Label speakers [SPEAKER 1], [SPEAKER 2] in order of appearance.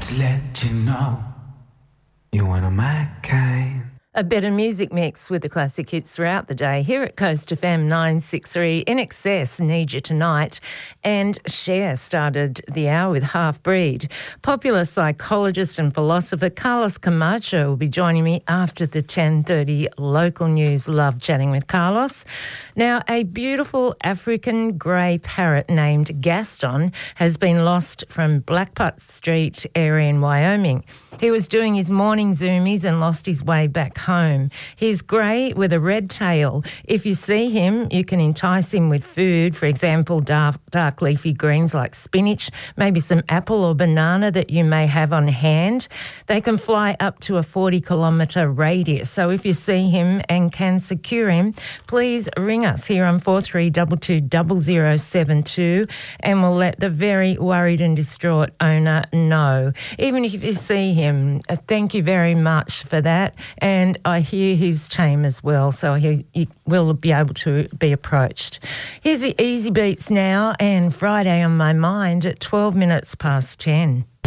[SPEAKER 1] just let you know you're one of my kind.
[SPEAKER 2] A better music mix with the classic hits throughout the day here at Coast FM 963. In Excess, Need You Tonight, and Cher started the hour with Half Breed. Popular psychologist and philosopher Carlos Camacho will be joining me after the 10:30 local news. Love chatting with Carlos. Now, a beautiful African grey parrot named Gaston has been lost from Blackbutt Street area in Wyoming. He was doing his morning zoomies and lost his way back home. He's grey with a red tail. If you see him, you can entice him with food, for example, dark leafy greens like spinach, maybe some apple or banana that you may have on hand. They can fly up to a 40-kilometre radius. So if you see him and can secure him, please ring us here on 43220072 and we'll let the very worried and distraught owner know. Even if you see him, thank you very much for that. And I hear his chain as well, so he will be able to be approached. Here's the Easy Beats now, and Friday on my mind at 12 minutes past 10.